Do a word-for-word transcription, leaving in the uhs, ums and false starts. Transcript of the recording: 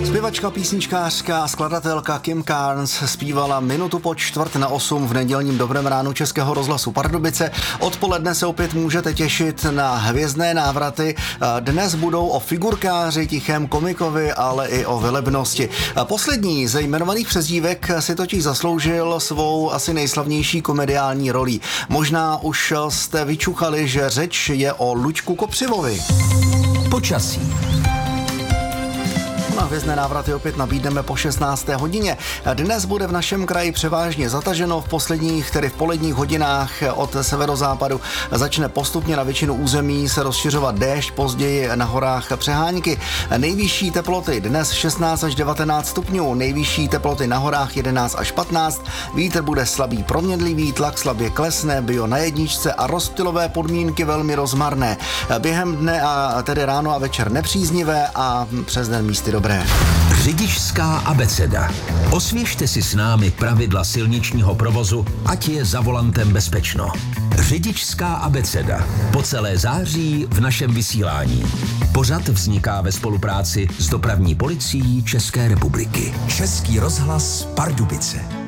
Zpěvačka, písničkářka a skladatelka Kim Carnes zpívala minutu po čtvrt na osm v nedělním Dobrém ránu Českého rozhlasu Pardubice. Odpoledne se opět můžete těšit na hvězdné návraty. Dnes budou o figurkáři, tichém komikovi, ale i o velebnosti. Poslední ze jmenovaných přezdívek si totiž zasloužil svou asi nejslavnější komediální rolí. Možná už jste vyčuchali, že řeč je o Luďku Kopřivovi. Počasí. Na hvězdné návraty opět nabídneme po šestnácté hodině. Dnes bude v našem kraji převážně zataženo, v posledních, tedy v poledních hodinách od severozápadu začne postupně na většinu území se rozšiřovat déšť, později na horách přehánky. Nejvyšší teploty dnes šestnáct až devatenáct stupňů, nejvyšší teploty na horách jedenáct až patnáct, vítr bude slabý proměnlivý, tlak slabě klesne, bio na jedničce a rozptylové podmínky velmi rozmarné. Během dne a tedy ráno a večer nepříznivé a přes den místy dobré. Řidičská abeceda. Osvěžte si s námi pravidla silničního provozu, ať je za volantem bezpečno. Řidičská abeceda. Po celé září v našem vysílání. Pořad vzniká ve spolupráci s Dopravní policií České republiky. Český rozhlas Pardubice.